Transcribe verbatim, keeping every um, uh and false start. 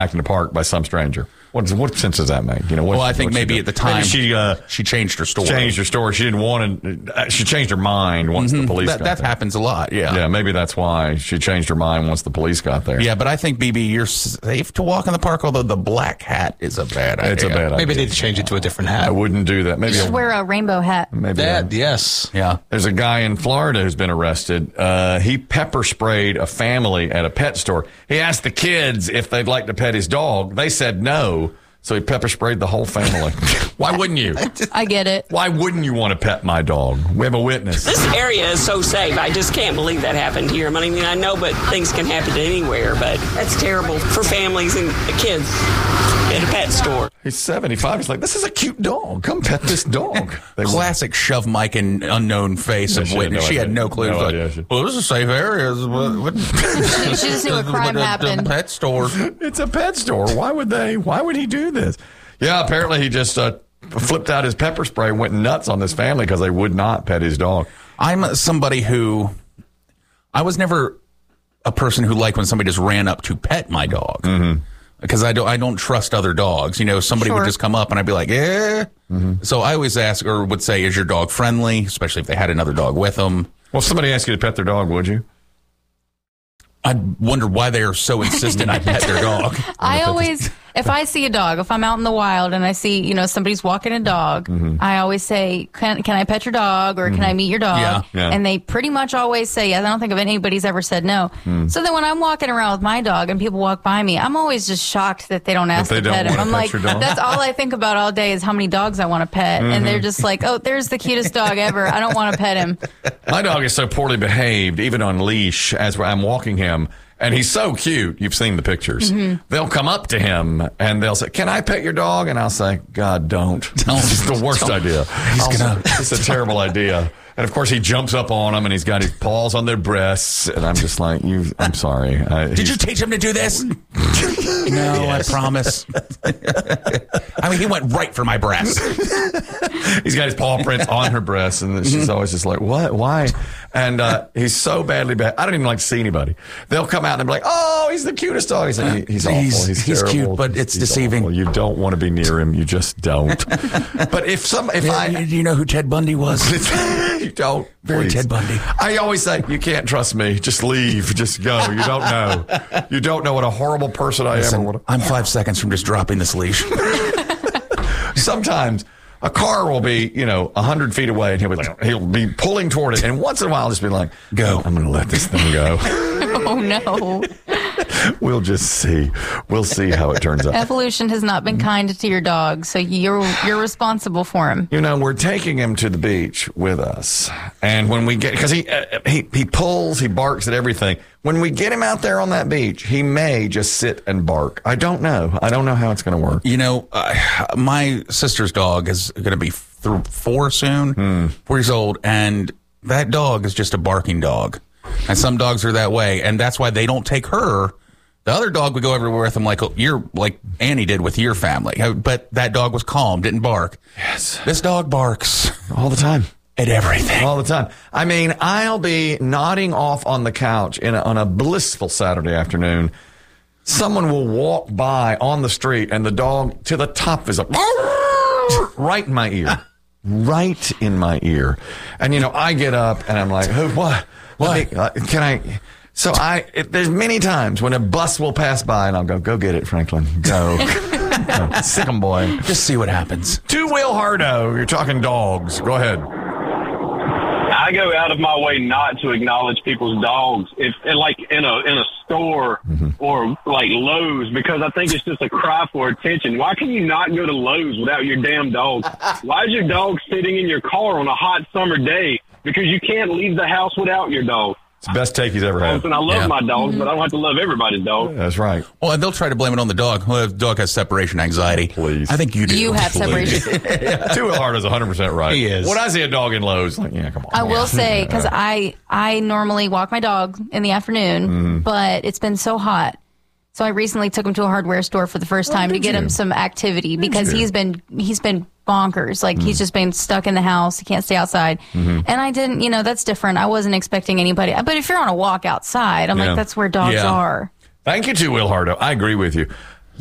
in the park by some stranger. What, what sense does that make? You know, what, well, I think maybe at the time maybe she uh, she changed her story. Changed her story. She didn't want to. Uh, she changed her mind once mm-hmm. the police. That, got that there. happens a lot. Yeah, yeah. Maybe that's why she changed her mind once the police got there. Yeah, but I think B B, you're safe to walk in the park. Although the black hat is a bad idea. It's a bad idea. Maybe they need to change it to a different hat. I wouldn't do that. Maybe you should a, wear a rainbow hat. Maybe that. A, yes. Yeah. There's a guy in Florida who's been arrested. Uh, he pepper sprayed a family at a pet store. He asked the kids if they'd like to pet his dog. They said no. So he pepper sprayed the whole family. Why wouldn't you? I get it. Why wouldn't you want to pet my dog? We have a witness. This area is so safe. I just can't believe that happened here. I mean, I know, but things can happen anywhere. But that's terrible for families and kids at a pet store. He's seventy-five. He's like, this is a cute dog. Come pet this dog. They Classic shove Mike in unknown face yeah, of she witness. Had no she idea. had no clue. No like, idea. well, this is a safe area. What, what? She just knew a crime like a, happened. A pet store. It's a pet store. Why would they? Why would he do this? Yeah, apparently he just uh, flipped out his pepper spray and went nuts on this family because they would not pet his dog. I'm somebody who, I was never a person who liked when somebody just ran up to pet my dog. Mm-hmm. Because I don't, I don't trust other dogs. You know, somebody Sure. would just come up and I'd be like, yeah. Mm-hmm. So I always ask or would say, is your dog friendly? Especially if they had another dog with them. Well, if somebody asked you to pet their dog, would you? I'd wonder why they are so insistent I pet their dog. I always, if I see a dog, if I'm out in the wild and I see, you know, somebody's walking a dog, mm-hmm. I always say, can, can I pet your dog or mm-hmm. can I meet your dog? Yeah, yeah. And they pretty much always say yes. I don't think of anybody's ever said no. Mm. So then when I'm walking around with my dog and people walk by me, I'm always just shocked that they don't ask they to don't pet him. wanna I'm pet like, your dog? that's all I think about all day is how many dogs I want to pet. Mm-hmm. And they're just like, oh, there's the cutest dog ever. I don't want to pet him. My dog is so poorly behaved, even on leash, as I'm walking him. And he's so cute. You've seen the pictures. Mm-hmm. They'll come up to him and they'll say, can I pet your dog? And I'll say, God, don't. Don't. It's the worst Don't. idea. He's Also, gonna. It's a terrible idea. And of course, he jumps up on them and he's got his paws on their breasts. And I'm just like, you. I'm sorry. I, Did you teach him to do this? No, yes. I promise. I mean, he went right for my breast. He's got his paw prints on her breasts, and she's always just like, what? Why? And uh, he's so badly bad. I don't even like to see anybody. They'll come out and be like, oh, he's the cutest dog. He's like, he's awful. He's, He's, he's terrible. cute, but it's He's deceiving. awful. You don't want to be near him. You just don't. But if some, if Yeah, I, do you know who Ted Bundy was? you don't. Very please. Ted Bundy. I always say, you can't trust me. Just leave. Just go. You don't know. You don't know what a horrible person I Listen, am. Or what a, I'm five seconds from just dropping this leash. sometimes a car will be, you know, a hundred feet away, and he'll be like, he'll be pulling toward it, and once in a while, I'll just be like, "Go! I'm going to let this thing go." Oh no! We'll just see. We'll see how it turns out. Evolution has not been kind to your dog, so you're you're responsible for him. You know, we're taking him to the beach with us, and when we get, because he uh, he he pulls, he barks at everything. When we get him out there on that beach, he may just sit and bark. I don't know. I don't know how it's going to work. You know, uh, my sister's dog is going to be th- four soon, Hmm. four years old, and that dog is just a barking dog. And some dogs are that way, and that's why they don't take her. The other dog would go everywhere with him, like you're like Annie did with your family. But that dog was calm, didn't bark. Yes, this dog barks all the time. At everything. All the time. I mean, I'll be nodding off on the couch in a, on a blissful Saturday afternoon. Someone will walk by on the street and the dog to the top is up right in my ear. Right in my ear. And, you know, I get up and I'm like, who, what? What? Uh, can I? So I, it, there's many times when a bus will pass by and I'll go, go get it, Franklin. Go. Go. Sick 'em, boy. Just see what happens. To Will Hardo. You're talking dogs. Go ahead. I go out of my way not to acknowledge people's dogs, if like in a in a store mm-hmm. or like Lowe's, because I think it's just a cry for attention. Why can you not go to Lowe's without your damn dog? Why is your dog sitting in your car on a hot summer day? Because you can't leave the house without your dog. It's the best take he's ever had. And I love yeah. my dogs, but I don't have to love everybody's dog. That's right. Well, and they'll try to blame it on the dog. Well, the dog has separation anxiety. Please. I think you do. You have Please. separation. yeah. To Will Hardo's one hundred percent right. He is. When I see a dog in Lowe's, like, yeah, come on. I will say, because I, I normally walk my dog in the afternoon, Mm. but it's been so hot. So I recently took him to a hardware store for the first time Oh, to did get you? him some activity because you? he's been he's been bonkers. Like he's just been stuck in the house. He can't stay outside. Mm-hmm. And I didn't, you know, that's different. I wasn't expecting anybody. But if you're on a walk outside, I'm Yeah. like, that's where dogs Yeah. are. Thank you to Will Hardo. I agree with you.